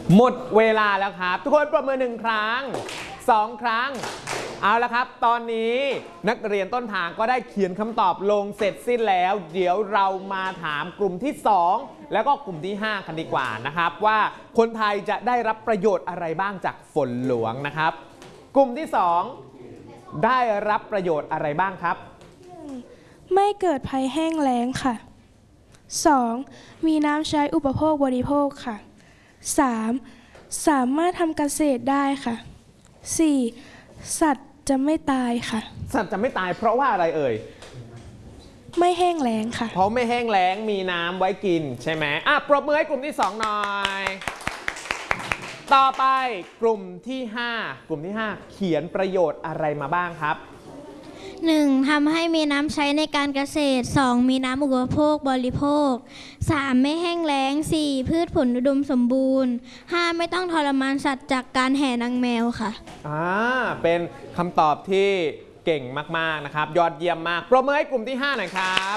หมดเวลาแล้วครับทุกคนปรบมือ1 ครั้ง 2 ครั้งเอาละครับตอนนี้นักเรียนต้นทางก็ได้เขียนคำตอบลงเสร็จสิ้นแล้วเดี๋ยวเรามาถามกลุ่มที่2แล้วก็กลุ่มที่5กันดีกว่านะครับว่าคนไทยจะได้รับประโยชน์อะไรบ้างจากฝนหลวงนะครับกลุ่มที่2ได้รับประโยชน์อะไรบ้างครับไม่เกิดภัยแห้งแล้งค่ะ 2. มีน้ำใช้อุปโภคบริโภคค่ะ 3. สามารถทำเกษตรได้ค่ะ 4. สัตว์จะไม่ตายค่ะสัตว์จะไม่ตายเพราะว่าอะไรเอ่ยไม่แห้งแล้งค่ะเพราะไม่แห้งแล้งมีน้ำไว้กินใช่ไหมปรบมือให้กลุ่มที่2หน่อยต่อไปกลุ่มที่5เขียนประโยชน์อะไรมาบ้างครับ 1. ทำให้มีน้ำใช้ในการเกษตร 2. มีน้ำอุปโภคบริโภค 3. ไม่แห้งแล้ง 4. พืชผลอุดมสมบูรณ์ 5. ไม่ต้องทรมานสัตว์จากการแห่นางแมวค่ะเป็นคำตอบที่เก่งมากๆนะครับยอดเยี่ยมมากปรบมือให้กลุ่มที่5หน่อยครับ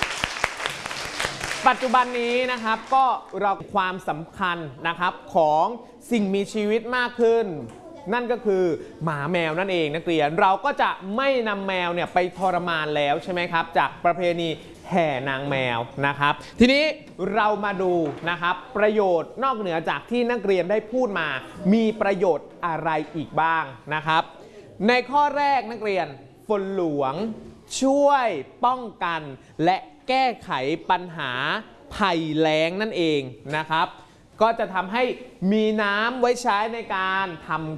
ปัจจุบันนี้นะครับก็เราความสำคัญนะครับของสิ่งมีชีวิตมากขึ้นนั่นก็คือหมาแมวนั่นเองนักเรียนเราก็จะไม่นำแมวเนี่ยไปทรมานแล้วใช่ไหมครับจากประเพณีแห่นางแมวนะครับทีนี้เรามาดูนะครับประโยชน์นอกเหนือจากที่นักเรียนได้พูดมามีประโยชน์อะไรอีกบ้างนะครับในข้อแรกนักเรียนฝนหลวงช่วยป้องกันและแก้ไขปัญหาภัยแล้งนั่นเองนะครับก็จะทำให้มีน้ำไว้ใช้ในการท